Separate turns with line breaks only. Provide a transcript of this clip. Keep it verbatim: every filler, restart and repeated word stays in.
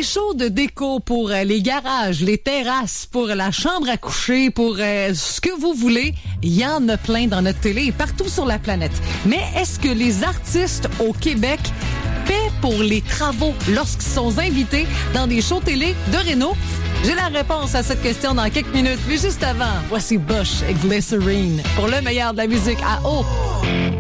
shows de déco pour euh, les garages, les terrasses, pour la chambre à coucher, pour euh, ce que vous voulez. Il y en a plein dans notre télé et partout sur la planète. Mais est-ce que les artistes au Québec paient pour les travaux lorsqu'ils sont invités dans des shows télé de réno? J'ai la réponse à cette question dans quelques minutes. Mais juste avant, voici Bush et Glycerine pour le meilleur de la musique à eau.